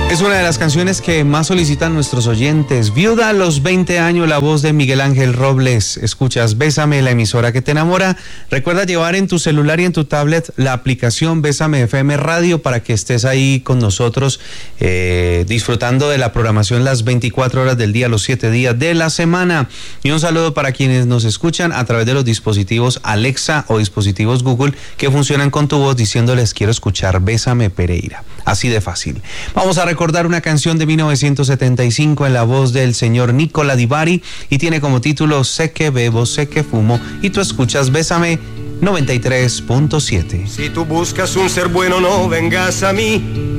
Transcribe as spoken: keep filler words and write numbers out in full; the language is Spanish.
Es una de las canciones que más solicitan nuestros oyentes. Viuda a los veinte años, la voz de Miguel Ángel Robles. Escuchas Bésame, la emisora que te enamora. Recuerda llevar en tu celular y en tu tablet la aplicación Bésame F M Radio para que estés ahí con nosotros eh, disfrutando de la programación las veinticuatro horas del día, los siete días de la semana. Y un saludo para quienes nos escuchan a través de los dispositivos Alexa o dispositivos Google que funcionan con tu voz diciéndoles quiero escuchar Bésame Pereira. Así de fácil. Vamos a recordar una canción de mil novecientos setenta y cinco en la voz del señor Nicola Di Bari y tiene como título Sé que bebo, sé que fumo y tú escuchas Bésame noventa y tres punto siete. Si tú buscas un ser bueno no vengas a mí,